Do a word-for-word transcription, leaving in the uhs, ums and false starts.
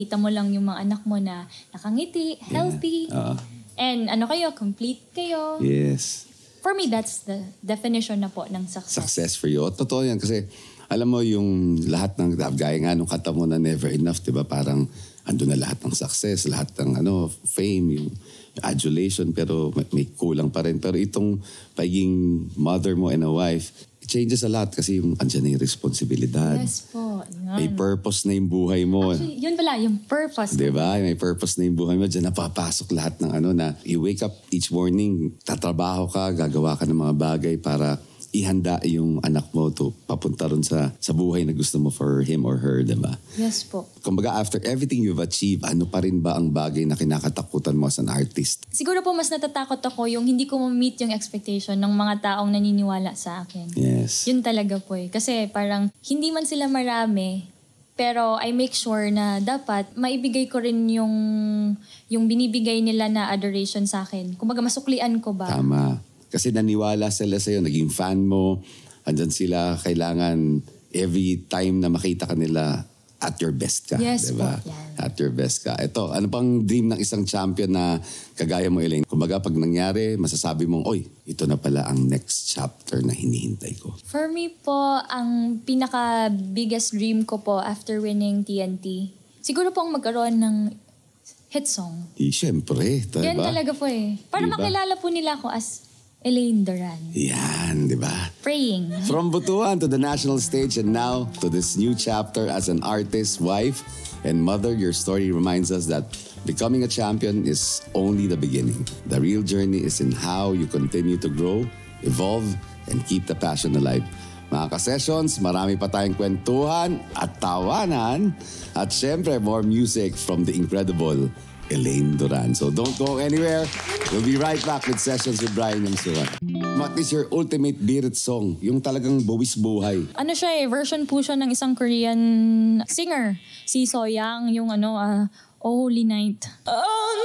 Kita mo lang yung mga anak mo na nakangiti, healthy, Yeah. Uh, and ano kayo, complete kayo. yes. For me, that's the definition na po ng success. Success for you. O, totoo yan kasi alam mo yung lahat ng, gaya nga nung kanta mo na Never Enough, di ba? Parang ando na lahat ng success, lahat ng ano, fame, yung adulation, pero may, may kulang pa rin. Pero itong pagiging mother mo and a wife, it changes a lot kasi yung andyan na yung responsibilidad. Yes po. Yan. May purpose na yung buhay mo. Actually, yun pala, yung purpose. Di ba? May purpose na yung buhay mo. Diyan napapasok lahat ng ano na you wake up each morning, tatrabaho ka, gagawa ka ng mga bagay para ihanda yung anak mo to papunta ron sa, sa buhay na gusto mo for him or her, di ba? Yes po. Kumbaga, after everything you've achieved, ano pa rin ba ang bagay na kinakatakutan mo as an artist? Siguro po mas natatakot ako yung hindi ko ma-meet yung expectation ng mga taong naniniwala sa akin. Yes. Yun talaga po eh. Kasi parang hindi man sila marami, pero I make sure na dapat maibigay ko rin yung, yung binibigay nila na adoration sa akin. Kumbaga masuklian ko ba? Tama. Kasi naniwala sila sa'yo, naging fan mo, andyan sila, kailangan every time na makita ka nila, at your best ka. Yes diba? po, yan. At your best ka. Ito, ano pang dream ng isang champion na kagaya mo, Elaine? Kumbaga, pag nangyari, masasabi mong, oy, ito na pala ang next chapter na hinihintay ko. For me po, ang pinaka-biggest dream ko po after winning T N T, siguro po ang magkaroon ng hit song. Eh, syempre. Diba? Yan talaga po eh. Para Diba? makilala po nila ako as Elaine Duran. Yan, di ba? Praying. From Butuan to the national stage and now to this new chapter as an artist, wife, and mother, your story reminds us that becoming a champion is only the beginning. The real journey is in how you continue to grow, evolve, and keep the passion alive. Mga ka-sessions, marami pa tayong kwentuhan at tawanan at syempre more music from the incredible Elaine Duran. So don't go anywhere. We'll be right back with Sessions with Brian Yamsuan. What is your ultimate birit song? Yung talagang buwis buhay. Ano siya eh, version po siya ng isang Korean singer. Si Soyang, yung ano, uh, Oh Holy Night. Oh,